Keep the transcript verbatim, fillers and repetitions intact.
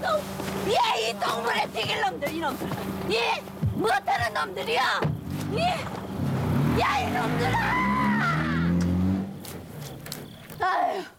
동, 얘 이 동물에 튀길 놈들 이놈들, 이 못하는 놈들이야, 이, 야 이놈들아! 아휴.